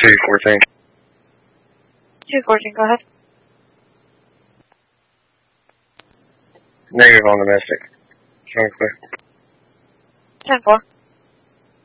214. 214, go ahead. Negative on domestic. Showing clear. 10-4.